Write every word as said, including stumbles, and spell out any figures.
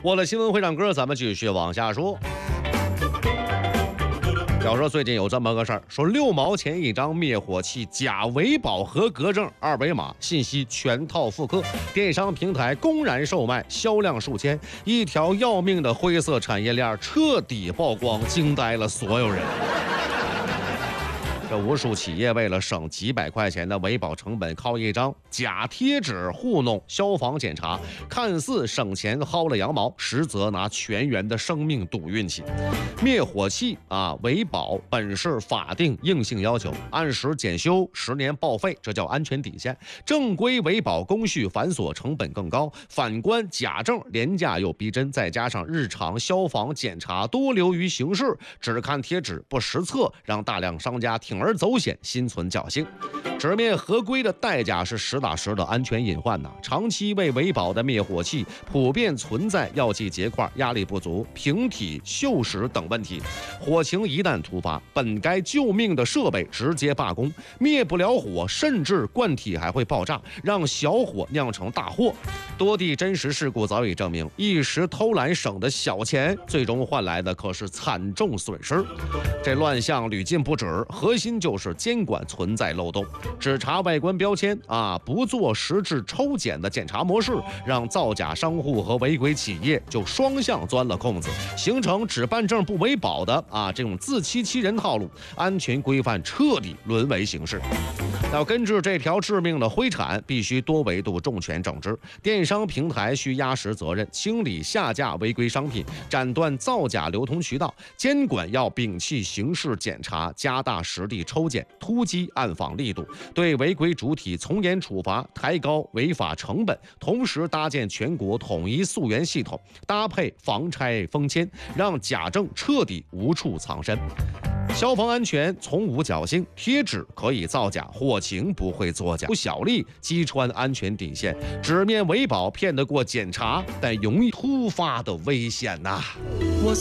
我的新闻会长哥，咱们继续往下说。要说最近有这么个事儿，说六毛钱一张灭火器假维保合格证二维码信息全套复刻，电商平台公然售卖，销量数千，一条要命的灰色产业链彻底曝光，惊呆了所有人。这无数企业为了省几百块钱的维保成本，靠一张假贴纸糊弄消防检查，看似省钱薅了羊毛，实则拿全员的生命赌运气。灭火器啊，维保本是法定硬性要求，按时检修，十年报废，这叫安全底线。正规维保工序繁琐，成本更高。反观假证，廉价又逼真，再加上日常消防检查多流于形式，只看贴纸不实测，让大量商家铤而走险，心存侥幸。纸面合规的代价是实打实的安全隐患呐！长期未维保的灭火器普遍存在药剂结块、压力不足、平体锈蚀等问题。火情一旦突发，本该救命的设备直接罢工，灭不了火，甚至罐体还会爆炸，让小火酿成大祸。多地真实事故早已证明，一时偷懒省的小钱，最终换来的可是惨重损失。这乱象屡禁不止，核心就是监管存在漏洞。只查外观标签啊，不做实质抽检的检查模式，让造假商户和违规企业就双向钻了空子，形成只办证不维保的啊这种自欺欺人套路，安全规范彻底沦为形式。要根治这条致命的灰产，必须多维度重拳整治。电商平台需压实责任，清理下架违规商品，斩断造假流通渠道。监管要摒弃形式检查，加大实地抽检，突击暗访力度，对违规主体从严处罚，抬高违法成本，同时搭建全国统一溯源系统，搭配防拆封签，让假证彻底无处藏身。消防安全从无侥幸，贴纸可以造假，火情不会作假，不小力击穿安全底线。纸面维保骗得过检查，但容易突发的危险呐、啊。